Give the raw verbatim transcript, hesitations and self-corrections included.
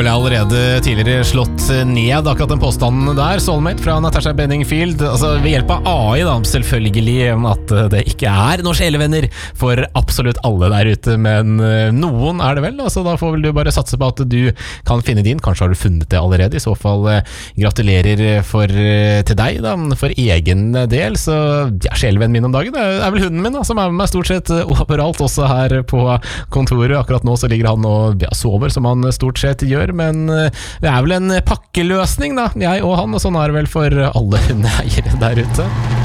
vel allerede tidligere slått ned akkurat den påstanden der, Soulmate fra Natasha Bedingfield. Altså ved hjelp av A I da, selvfølgelig at det ikke er noen sjelevenner for absolutt alle der ute, men noen er det vel, altså da får vel du bare satse på at du kan finne din. Kanskje har du funnet det allerede, i så fall gratulerer for, til deg da, for egen del. Så ja, sjelevennen min om dagen, det er vel hunden min da, som er med meg stort sett overalt, også her på kontoret. Akkurat nå så ligger han og ja, sover, som han stort sett gjør, men det er vel en pakkeløsning da, jeg og han, og sånn er det vel for alle hundeeiere der ute.